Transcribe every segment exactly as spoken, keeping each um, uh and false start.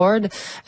Euh,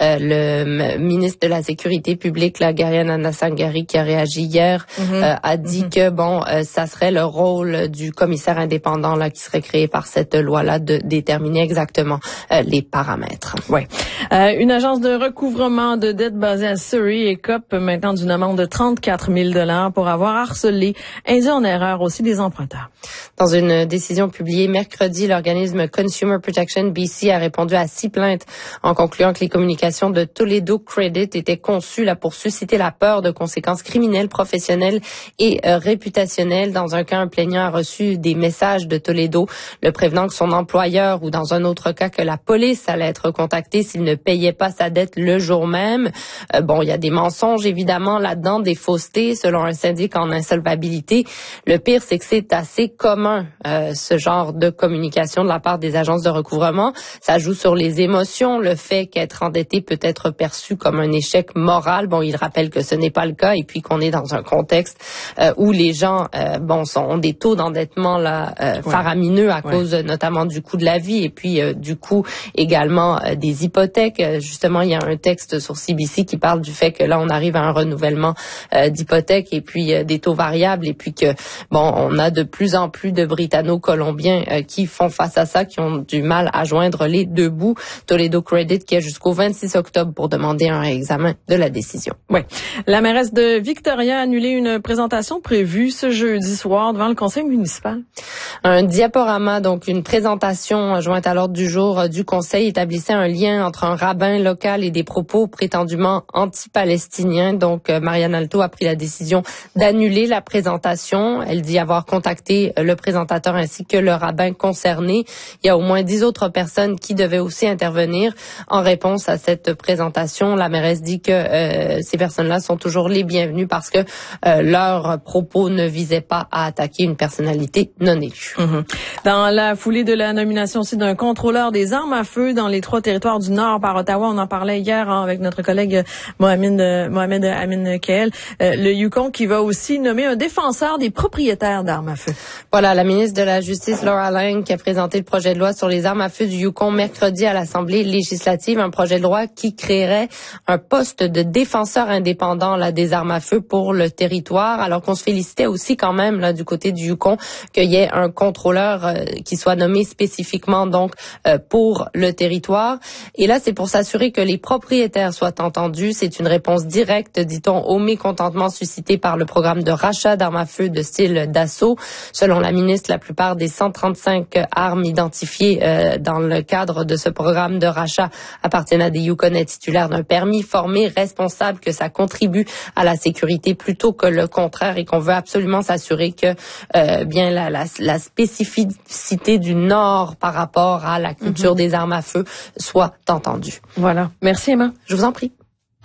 le ministre de la Sécurité publique, la Gary Nassangari, qui a réagi hier, mm-hmm. euh, a dit mm-hmm. que bon, euh, ça serait le rôle du commissaire indépendant là qui serait créé par cette loi-là de déterminer exactement euh, les paramètres. Ouais. Euh, une agence de recouvrement de dettes basée à Surrey écope maintenant d'une amende de trente-quatre mille dollars pour avoir harcelé, induit en erreur aussi des emprunteurs. Dans une décision publiée mercredi, l'organisme Consumer Protection B C a répondu à six plaintes en concluant que les communications de Toledo Credit étaient conçues là pour susciter la peur de conséquences criminelles, professionnelles et euh, réputationnelles. Dans un cas, un plaignant a reçu des messages de Toledo le prévenant que son employeur ou dans un autre cas que la police allait être contactée s'il ne payait pas sa dette le jour même. Euh, bon, il y a des mensonges évidemment là-dedans, des faussetés selon un syndic en insolvabilité. Le pire, c'est que c'est assez commun euh, ce genre de communication de la part des agences de recouvrement. Ça joue sur les émotions, le fait qu'être endetté peut être perçu comme un échec moral. Bon, il rappelle que ce n'est pas le cas et puis qu'on est dans un contexte euh, où les gens euh, bon sont, ont des taux d'endettement là euh, ouais. faramineux à ouais. cause notamment du coût de la vie et puis euh, du coût également euh, des hypothèques. Euh, justement, il y a un texte sur C B C qui parle du fait que là on arrive à un renouvellement euh, d'hypothèques et puis euh, des taux variables et puis que bon, on a de plus en plus de Britanno-Colombiens euh, qui font face à ça, qui ont du mal à joindre les deux bouts. Toledo Credit qui a jusqu'au vingt-six octobre pour demander un réexamen de la décision. Oui. La mairesse de Victoria a annulé une présentation prévue ce jeudi soir devant le conseil municipal. Un diaporama, donc une présentation jointe à l'ordre du jour du conseil, établissait un lien entre un rabbin local et des propos prétendument anti-palestiniens. Donc, Marianne Alto a pris la décision d'annuler la présentation. Elle dit avoir contacté le présentateur ainsi que le rabbin concerné. Il y a au moins dix autres personnes qui devaient aussi intervenir. En réponse à cette présentation, la mairesse dit que euh, ces personnes-là sont toujours les bienvenues parce que euh, leurs propos ne visaient pas à attaquer une personnalité non élue. Mm-hmm. Dans la foulée de la nomination aussi d'un contrôleur des armes à feu dans les trois territoires du Nord par Ottawa, on en parlait hier hein, avec notre collègue Mohamed, Mohamed Amin Kael, euh, le Yukon qui va aussi nommer un défenseur des propriétaires d'armes à feu. Voilà, la ministre de la Justice, Laura Lang, qui a présenté le projet de loi sur les armes à feu du Yukon mercredi à l'Assemblée législative, un projet de loi qui créerait un poste de défenseur indépendant là, des armes à feu pour le territoire, alors qu'on se félicitait aussi quand même là, du côté du Yukon qu'il y ait un contrôleur euh, qui soit nommé spécifiquement donc euh, pour le territoire. Et là, c'est pour s'assurer que les propriétaires soient entendus. C'est une réponse directe, dit-on, au mécontentement suscité par le programme de rachat d'armes à feu de style d'assaut. Selon la ministre, la plupart des cent trente-cinq armes identifiées euh, dans le cadre de ce programme de rachat appartiennent à des Yukonais titulaires d'un permis, formés, responsables, que ça contribue à la sécurité plutôt que le contraire et qu'on veut absolument s'assurer que euh, bien la, la, la spécificité du Nord par rapport à la culture mm-hmm. des armes à feu soit entendue. Voilà. Merci Emma. Je vous en prie.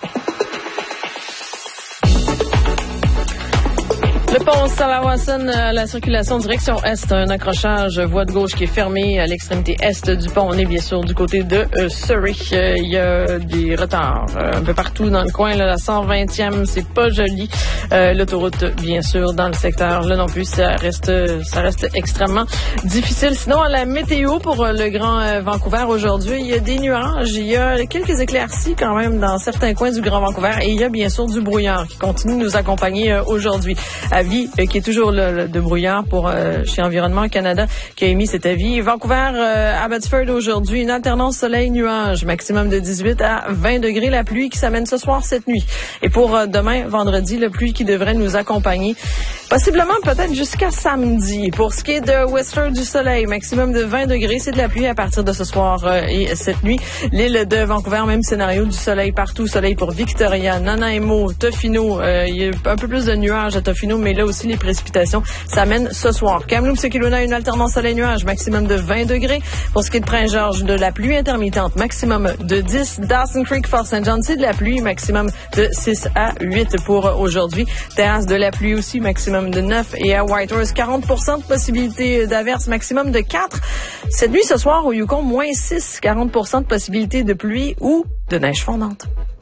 Le pont Salawasan, la circulation direction Est, un accrochage voie de gauche qui est fermé à l'extrémité Est du pont. On est bien sûr du côté de euh, Surrey. Euh, il y a des retards euh, un peu partout dans le coin. Là, la cent vingtième, c'est pas joli. Euh, l'autoroute, bien sûr, dans le secteur. Là non plus, ça reste ça reste extrêmement difficile. Sinon, à la météo pour euh, le Grand euh, Vancouver aujourd'hui, il y a des nuages. Il y a quelques éclaircies quand même dans certains coins du Grand Vancouver. Et il y a bien sûr du brouillard qui continue de nous accompagner euh, aujourd'hui. Avis euh, qui est toujours le, le, de brouillard pour euh, chez Environnement Canada qui a émis cet avis. Vancouver, euh, Abbotsford aujourd'hui, une alternance soleil-nuage, maximum de dix-huit à vingt degrés. La pluie qui s'amène ce soir, cette nuit. Et pour euh, demain, vendredi, la pluie qui devrait nous accompagner, possiblement peut-être jusqu'à samedi. Pour ce qui est de Whistler, du soleil, maximum de vingt degrés. C'est de la pluie à partir de ce soir euh, et cette nuit. L'île de Vancouver, même scénario, du soleil partout. Soleil pour Victoria, Nanaimo, Tofino. Euh, il y a un peu plus de nuages à Tofino, mais là aussi, les précipitations s'amènent ce soir. Kamloops et Kelowna, une alternance soleil-nuage, maximum de vingt degrés. Pour ce qui est de Prince-Georges, de la pluie intermittente, maximum de dix. Dawson Creek, Fort Saint John, c'est de la pluie, maximum de six à huit pour aujourd'hui. Terrasse, de la pluie aussi, maximum de neuf. Et à Whitehorse, quarante pour cent de possibilité d'averse, maximum de quatre. Cette nuit, ce soir, au Yukon, moins six, quarante pour cent de possibilité de pluie ou de neige fondante.